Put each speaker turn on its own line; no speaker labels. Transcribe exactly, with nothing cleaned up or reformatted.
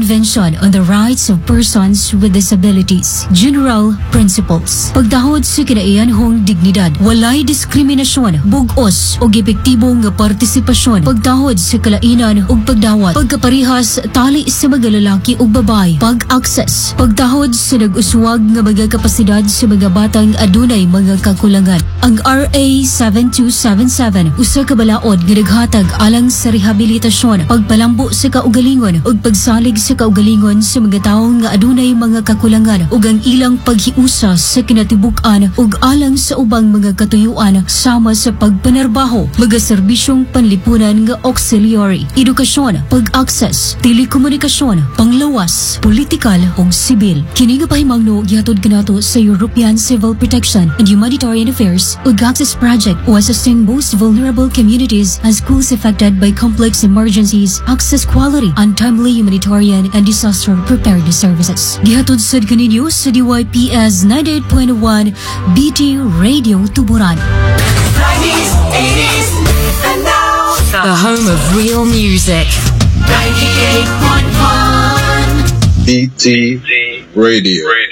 Convention on the Rights of Persons with Disabilities, General Principles. Pagdahod sa kinaiyanhong dignidad, walay diskriminasyon, bugos o epektibong partisipasyon, pagdahod sa kalainan ug pagdawat, pagkaparihas tali sa mga lalaki ug babay, pag-access, pagdahod sa nag-uswag nga mga kapasidad sa mga batang adunay mga kakulangan. Ang R A seven two seven seven usa ka balaod nga naghatag alang sa rehabilitasyon, pagpalambo sa kaugalingon ug pagsalig sa kaugalingon sa mga tawo nga adunay mga kakulangan ug ang ilang paghiusa sa kinatibuk-an ug alang sa ubang mga katuyuan sama sa pagpanarbaho, mga serbisyong panlipunan nga auxiliary, edukasyon, pag-access, telekomunikasyon, panglawas, politikal ug sibil. Kini nga pahimangno gihatod kanato sa European Civil Protection and Humanitarian Affairs ug Access Project o assisting most vulnerable communities and schools affected by complex emergencies, access quality, untimely humanitarian and disaster preparedness services. Gihatod sad kaninyo sa D Y P S ninety-eight point one B T Radio Tuburan.
nineties, eighties, and now
The home of real music.
ninety-eight point one
B T Radio.